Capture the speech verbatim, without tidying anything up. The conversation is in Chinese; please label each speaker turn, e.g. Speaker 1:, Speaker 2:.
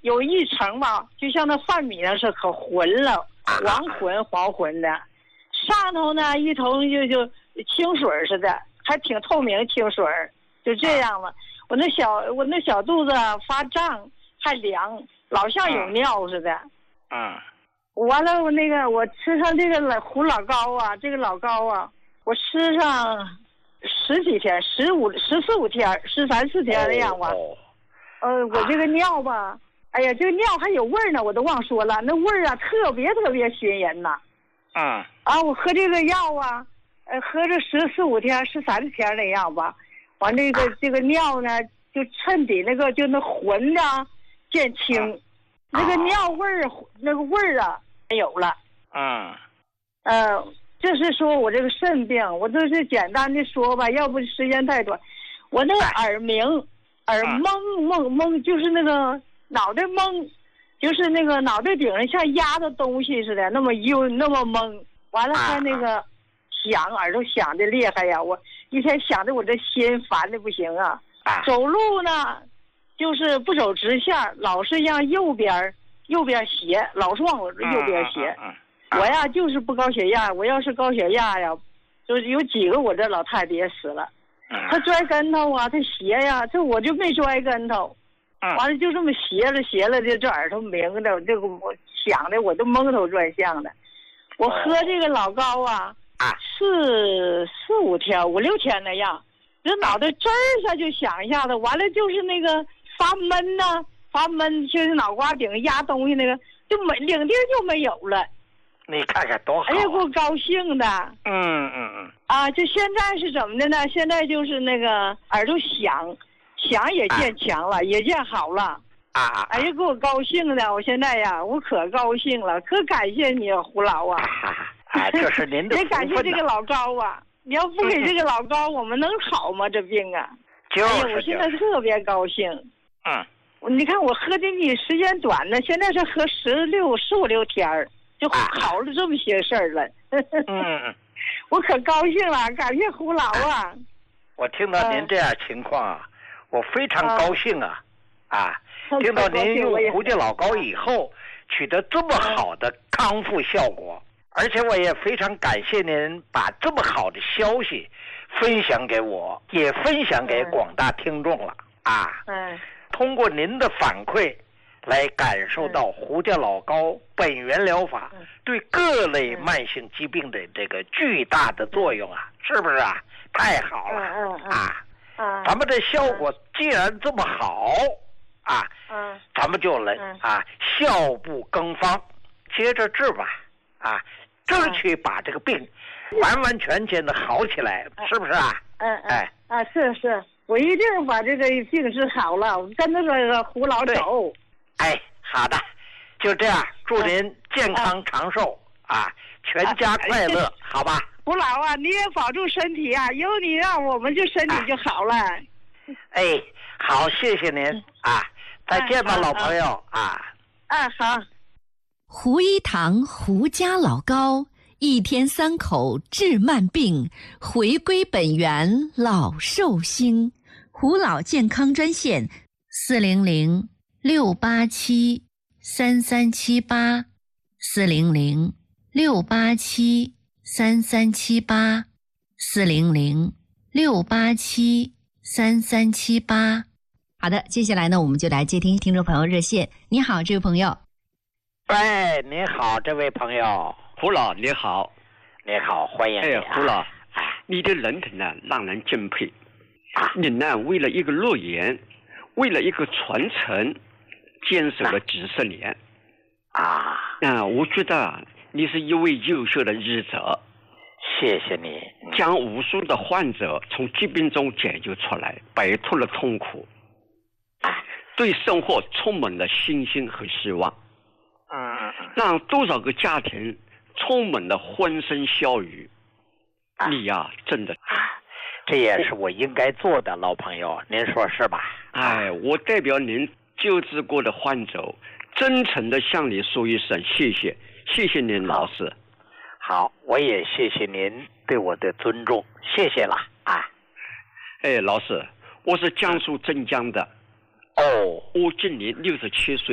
Speaker 1: 有一层吧，就像那饭米那是可浑了，黄浑黄浑的，上头呢一头就就清水似的，还挺透明清水，就这样了。我那小我那小肚子发胀，还凉，老像有尿似的。
Speaker 2: 嗯。
Speaker 1: 完了，我那个我吃上这个老胡老膏啊，这个老膏啊，我吃上十几天，十五十四五天，十三四天那样吧。
Speaker 2: 哦。
Speaker 1: 呃，我这个尿吧，哎呀，这个尿还有味儿呢，我都忘说了，那味儿啊特别特别熏人呐。
Speaker 2: 嗯。
Speaker 1: 啊，我喝这个药啊，呃，喝着十四五天、十三天那样吧，完这个、啊、这个尿呢，就趁比那个就那浑的见清，啊、那个尿味儿、啊、那个味儿啊没有了。
Speaker 2: 嗯。
Speaker 1: 呃，这是说我这个肾病，我都是简单的说吧，要不时间太短。我那个耳鸣。耳懵懵懵，就是那个脑袋懵，就是那个脑袋顶上像压着东西似的，那么晕，那么懵。完了还那个响，耳朵响的厉害呀！我一天想的我这心烦的不行啊。走路呢，就是不走直线，老是让右边右边斜，老是往我右边斜。我呀就是不高血压，我要是高血压呀，就是有几个我这老太太也死了。他摔跟头啊，他斜呀，这我就没摔跟头，完了就这么斜了斜了的，这耳朵鸣的，这个我想的我都蒙头转向的。我喝这个老膏啊，四四五天五六天那样，这脑袋这儿下就响一下子，完了就是那个发闷呐、啊，发闷，就是脑瓜顶压东西那个，就没领地就没有了。
Speaker 2: 你看看多好！
Speaker 1: 哎呀，给我高兴的。
Speaker 2: 嗯嗯嗯。
Speaker 1: 啊，就现在是怎么的呢？现在就是那个耳朵响，响也见强了，啊、也见好了。
Speaker 2: 啊！
Speaker 1: 哎呀，给我高兴的！我现在呀，我可高兴了，可感谢你，胡老啊！
Speaker 2: 啊，这是您的福分。
Speaker 1: 也感谢这个老高啊！你要不给这个老高，我们能好吗？这病啊！
Speaker 2: 就是。
Speaker 1: 哎呀，我现在特别高兴。
Speaker 2: 嗯。
Speaker 1: 你看我喝的你时间短呢，现在是喝十六十五六天儿。就好了这么些事儿了，
Speaker 2: 嗯，
Speaker 1: 我可高兴了，感谢胡老啊！
Speaker 2: 我听到您这样情况啊，我非常高兴啊！啊，听到您用胡家老膏以后取得这么好的康复效果，而且我也非常感谢您把这么好的消息分享给我，也分享给广大听众了啊！
Speaker 1: 嗯，
Speaker 2: 通过您的反馈。来感受到胡家老膏本源疗法对各类慢性疾病的这个巨大的作用啊，是不是啊？太好了啊！咱们的效果既然这么好啊，咱们就能啊效不更方，接着治吧啊，争取把这个病完完全全的好起来，是不是啊？
Speaker 1: 嗯哎啊是是，我一定把这个病治好了，我跟着这个胡老走。
Speaker 2: 哎，好的，就这样，祝您健康长寿啊，啊全家快乐，啊、好吧？
Speaker 1: 胡老啊，你也保重身体啊，有你让我们就身体就好了。
Speaker 2: 哎，好，谢谢您啊，再见吧，老朋友啊。
Speaker 1: 啊，好。
Speaker 3: 胡一堂胡家老膏，一天三口治慢病，回归本源老寿星。胡老健康专线：四零零。六八七三三七八，四零零六八七三三七八，四零零六八七三三七八。好的，接下来呢，我们就来接听听众朋友热线。你好，这位朋友。
Speaker 2: 喂，你好，这位朋友。
Speaker 4: 胡老，你好。
Speaker 2: 你好，欢迎你、啊。
Speaker 4: 哎，胡老，你的人品呢，让人敬佩。啊，你呢，为了一个诺言，为了一个传承。坚守了几十年，
Speaker 2: 啊，
Speaker 4: 啊，我觉得你是一位优秀的医者，
Speaker 2: 谢谢你，
Speaker 4: 将无数的患者从疾病中解救出来，摆脱了痛苦，
Speaker 2: 啊，
Speaker 4: 对生活充满了信心和希望，
Speaker 2: 嗯，
Speaker 4: 让多少个家庭充满了欢声笑语，
Speaker 2: 啊、
Speaker 4: 你呀、啊，真的，
Speaker 2: 啊，这也是我应该做的，老朋友，您说是吧？
Speaker 4: 哎，我代表您。救治过的患者，真诚地向你说一声谢谢，谢谢您老师。
Speaker 2: 好，我也谢谢您对我的尊重，谢谢了啊。
Speaker 4: 哎，老师，我是江苏镇江的。
Speaker 2: 哦，
Speaker 4: 我今年六十七岁。